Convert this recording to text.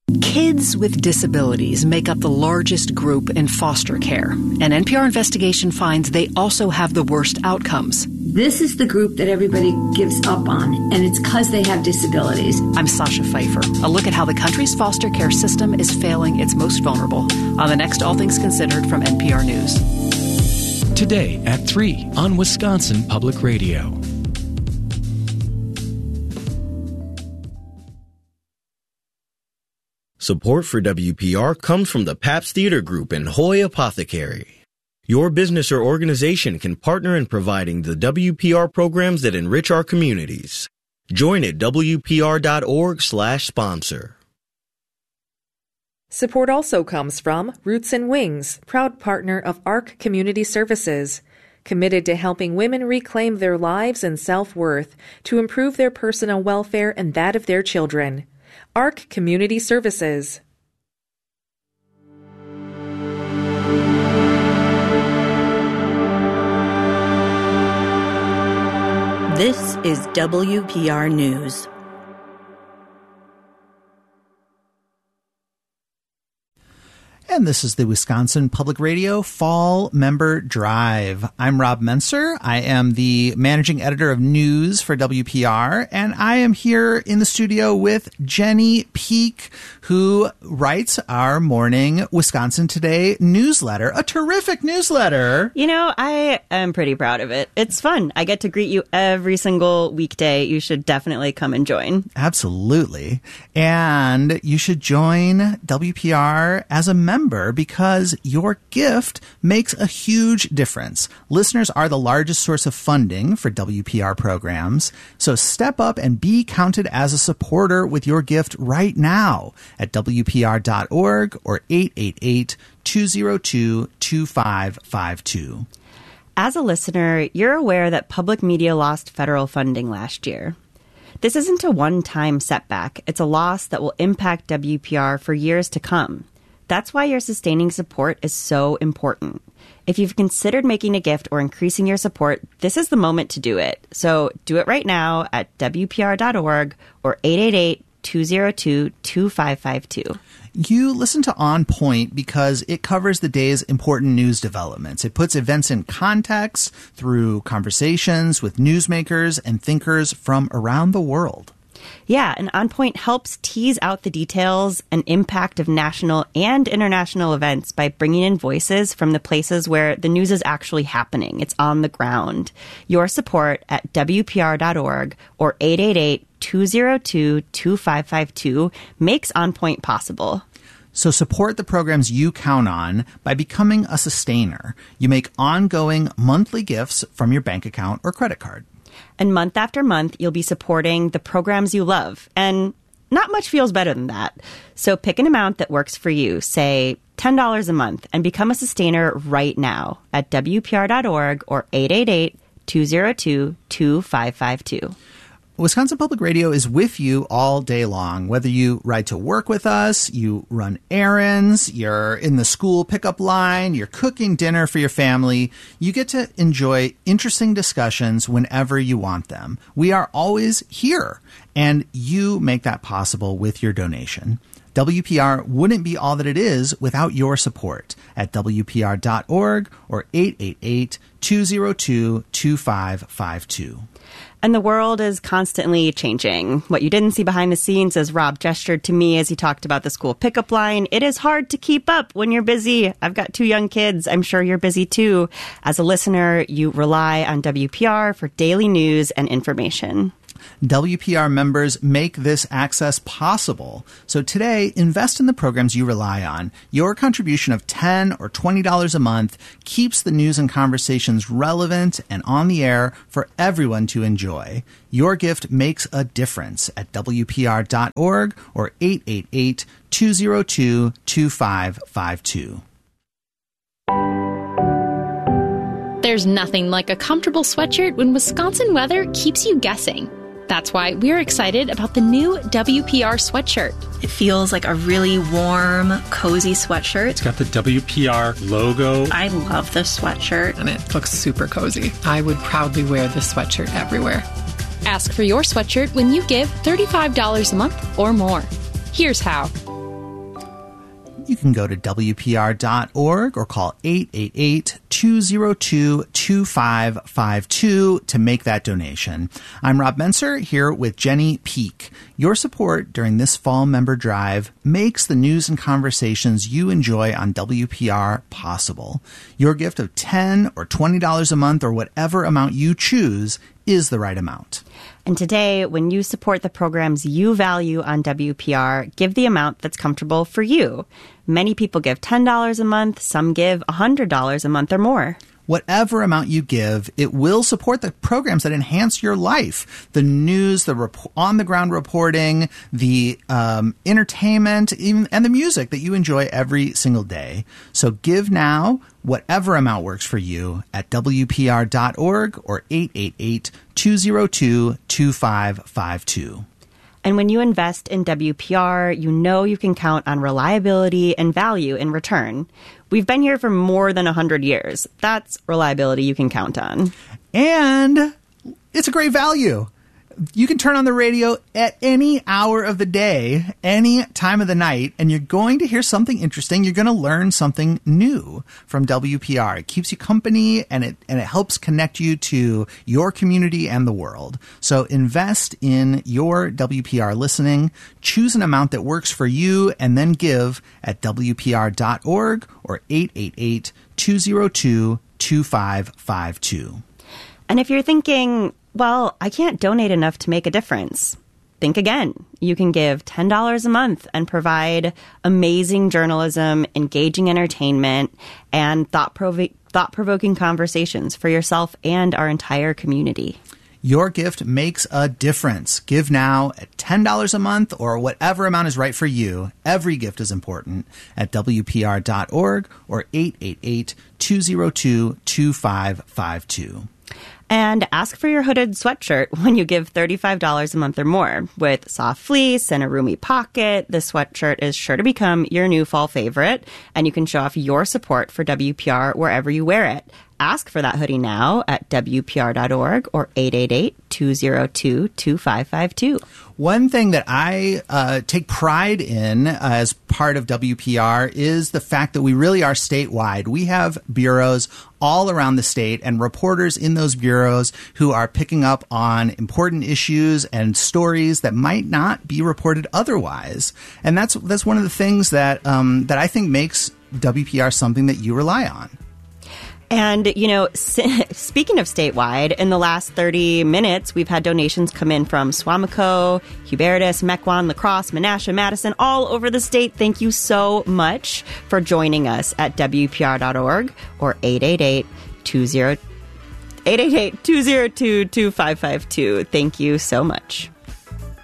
Kids with disabilities make up the largest group in foster care. An NPR investigation finds they also have the worst outcomes. This is the group that everybody gives up on, and it's because they have disabilities. I'm Sasha Pfeiffer. A look at how the country's foster care system is failing its most vulnerable on the next All Things Considered from NPR News. Today at 3 on Wisconsin Public Radio. Support for WPR comes from the Pabst Theater Group and Hoy Apothecary. Your business or organization can partner in providing the WPR programs that enrich our communities. Join at WPR.org/sponsor. Support also comes from Roots and Wings, proud partner of ARC Community Services, committed to helping women reclaim their lives and self-worth to improve their personal welfare and that of their children. ARC Community Services. This is WPR News. And this is the Wisconsin Public Radio Fall Member Drive. I'm Rob Menser. I am the managing editor of news for WPR, and I am here in the studio with Jenny Peak, who writes our morning Wisconsin Today newsletter, a terrific newsletter. You know, I am pretty proud of it. It's fun. I get to greet you every single weekday. You should definitely come and join. Absolutely. And you should join WPR as a member, because your gift makes a huge difference. Listeners are the largest source of funding for WPR programs, so step up and be counted as a supporter with your gift right now at WPR.org or 888-202-2552. As a listener, you're aware that public media lost federal funding last year. This isn't a one-time setback. It's a loss that will impact WPR for years to come. That's why your sustaining support is so important. If you've considered making a gift or increasing your support, this is the moment to do it. So do it right now at WPR.org or 888-202-2552. You listen to On Point because it covers the day's important news developments. It puts events in context through conversations with newsmakers and thinkers from around the world. Yeah, and On Point helps tease out the details and impact of national and international events by bringing in voices from the places where the news is actually happening. It's on the ground. Your support at WPR.org or 888-202-2552 makes On Point possible. So support the programs you count on by becoming a sustainer. You make ongoing monthly gifts from your bank account or credit card. And month after month, you'll be supporting the programs you love. And not much feels better than that. So pick an amount that works for you, say $10 a month, and become a sustainer right now at WPR.org or 888-202-2552. Wisconsin Public Radio is with you all day long, whether you ride to work with us, you run errands, you're in the school pickup line, you're cooking dinner for your family. You get to enjoy interesting discussions whenever you want them. We are always here, and you make that possible with your donation. WPR wouldn't be all that it is without your support at WPR.org or 888-202-2552. And the world is constantly changing. What you didn't see behind the scenes as Rob gestured to me as he talked about the school pickup line, it is hard to keep up when you're busy. I've got 2 young kids. I'm sure you're busy too. As a listener, you rely on WPR for daily news and information. WPR members make this access possible. So today, invest in the programs you rely on. Your contribution of $10 or $20 a month keeps the news and conversations relevant and on the air for everyone to enjoy. Your gift makes a difference at WPR.org or 888-202-2552. There's nothing like a comfortable sweatshirt when Wisconsin weather keeps you guessing. That's why we're excited about the new WPR sweatshirt. It feels like a really warm, cozy sweatshirt. It's got the WPR logo. I love this sweatshirt. And it looks super cozy. I would proudly wear this sweatshirt everywhere. Ask for your sweatshirt when you give $35 a month or more. Here's how. you can go to WPR.org or call 888-202-2552 to make that donation. I'm Rob Menser here with Jenny Peak. Your support during this fall member drive makes the news and conversations you enjoy on WPR possible. Your gift of $10 or $20 a month or whatever amount you choose is the right amount. And today, when you support the programs you value on WPR, give the amount that's comfortable for you. Many people give $10 a month, some give $100 a month or more. Whatever amount you give, it will support the programs that enhance your life. The news, the on-the-ground reporting, the entertainment, and the music that you enjoy every single day. So give now, whatever amount works for you, at WPR.org or 888-202-2552. And when you invest in WPR, you know you can count on reliability and value in return. We've been here for more than 100 years. That's reliability you can count on. And it's a great value. You can turn on the radio at any hour of the day, any time of the night, and you're going to hear something interesting. You're going to learn something new from WPR. It keeps you company, and it helps connect you to your community and the world. So invest in your WPR listening. Choose an amount that works for you, and then give at WPR.org or 888-202-2552. And if you're thinking, well, I can't donate enough to make a difference, think again. You can give $10 a month and provide amazing journalism, engaging entertainment, and thought-provoking conversations for yourself and our entire community. Your gift makes a difference. Give now at $10 a month or whatever amount is right for you. Every gift is important at WPR.org or 888-202-2552. And ask for your hooded sweatshirt when you give $35 a month or more. With soft fleece and a roomy pocket, this sweatshirt is sure to become your new fall favorite, and you can show off your support for WPR wherever you wear it. Ask for that hoodie now at WPR.org or 888-202-2552. One thing that I take pride in as part of WPR is the fact that we really are statewide. We have bureaus all around the state and reporters in those bureaus who are picking up on important issues and stories that might not be reported otherwise. And that's one of the things that I think makes WPR something that you rely on. And, you know, speaking of statewide, in the last 30 minutes, we've had donations come in from Suamico, Hubertus, Mequon, La Crosse, Menasha, Madison, all over the state. Thank you so much for joining us at WPR.org or 888-202-2552. Thank you so much.